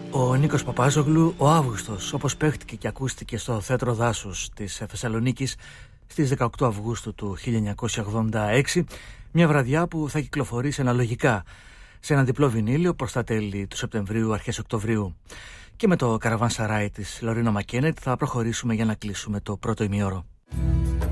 Ο Νίκος Παπάζογλου, ο Αύγουστος, όπως παίχτηκε και ακούστηκε στο Θέατρο Δάσους της Θεσσαλονίκης στις 18 Αυγούστου του 1986, μια βραδιά που θα κυκλοφορήσει αναλογικά σε ένα διπλό βινίλιο προς τα τέλη του Σεπτεμβρίου, αρχές Οκτωβρίου. Και με το Καραβάν Σαράι της Λορίνα Μακένετ θα προχωρήσουμε για να κλείσουμε το πρώτο ημιώρο.